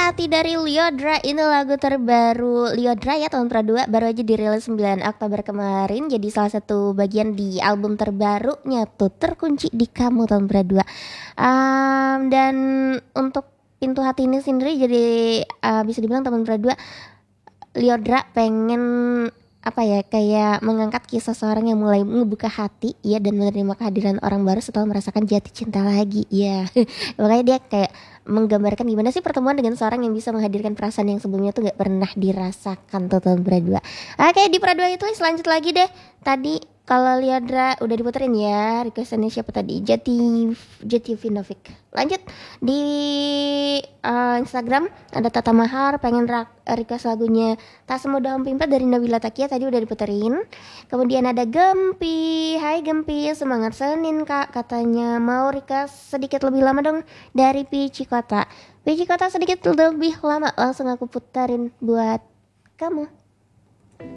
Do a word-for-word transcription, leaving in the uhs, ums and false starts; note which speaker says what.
Speaker 1: Hati dari Lyodra. Ini lagu terbaru Lyodra ya, tahun dua baru aja dirilis sembilan Oktober kemarin. Jadi salah satu bagian di album terbarunya tuh, Terkunci di Kamu tahun dua. Um, dan untuk Pintu Hati ini sendiri jadi uh, bisa dibilang tahun dua Lyodra pengen apa ya, kayak mengangkat kisah seorang yang mulai membuka hati ya dan menerima kehadiran orang baru setelah merasakan jatuh cinta lagi ya. Makanya dia kayak menggambarkan gimana sih pertemuan dengan seorang yang bisa menghadirkan perasaan yang sebelumnya tuh gak pernah dirasakan tuh tahun dua. Oke, di Pradua itu selanjut lagi deh. Tadi kalau Lyodra udah diputerin ya, requestannya siapa tadi? Jati Jati Vinovic. Lanjut di uh, Instagram ada Tata Mahar pengen rak, request lagunya Tak Semudah Mempimpa dari Nabila Takia, tadi udah diputerin. Kemudian ada Gempi, hai Gempi, semangat Senin kak, katanya mau request sedikit lebih lama dong dari Pici Kota. Pici Kota sedikit lebih lama, langsung aku puterin buat kamu.